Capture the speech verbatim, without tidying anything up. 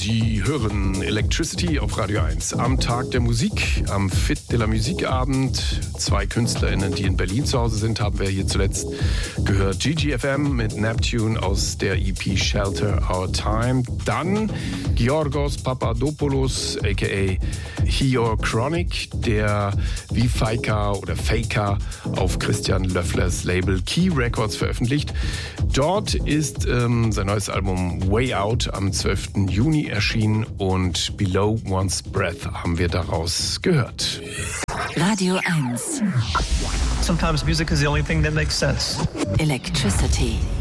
Sie hören Electricity auf Radio eins. Am Tag der Musik, am Fit de la Musique Abend. Zwei KünstlerInnen, die in Berlin zu Hause sind, haben wir hier zuletzt gehört. G G F M mit Neptune aus der E P Shelter Our Time. Dann Georgos Papadopoulos, aka Hior Chronic, der wie Faika oder Faker auf Christian Löfflers Label Key Records veröffentlicht. Dort ist ähm, sein neues Album Way Out am zwölften Juni erschienen und Below One's Breath haben wir daraus gehört. Radio eins. Sometimes music is the only thing that makes sense. Electricity.